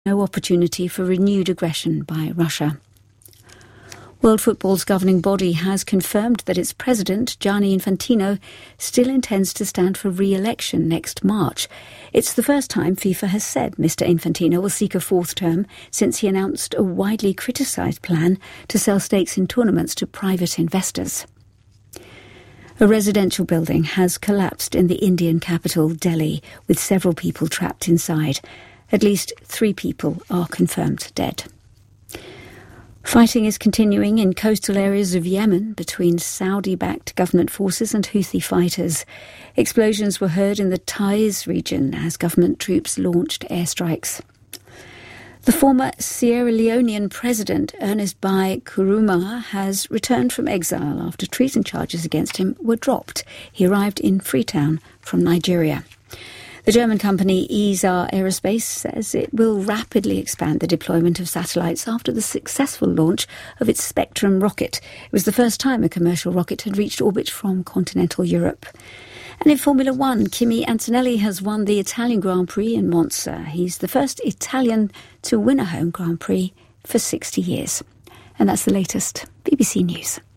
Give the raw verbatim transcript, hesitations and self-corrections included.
no opportunity for renewed aggression by Russia. World Football's governing body has confirmed that its president, Gianni Infantino, still intends to stand for re-election next March. It's the first time FIFA has said Mister Infantino will seek a fourth term since he announced a widely criticised plan to sell stakes in tournaments to private investors. A residential building has collapsed in the Indian capital, Delhi, with several people trapped inside. At least three people are confirmed dead. Fighting is continuing in coastal areas of Yemen between Saudi-backed government forces and Houthi fighters. Explosions were heard in the Taiz region as government troops launched airstrikes. The former Sierra Leonean president, Ernest Bai Koroma, has returned from exile after treason charges against him were dropped. He arrived in Freetown from Nigeria. The German company E S A Aerospace says it will rapidly expand the deployment of satellites after the successful launch of its Spectrum rocket. It was the first time a commercial rocket had reached orbit from continental Europe. And in Formula One, Kimi Antonelli has won the Italian Grand Prix in Monza. He's the first Italian to win a home Grand Prix for sixty years. And that's the latest B B C News.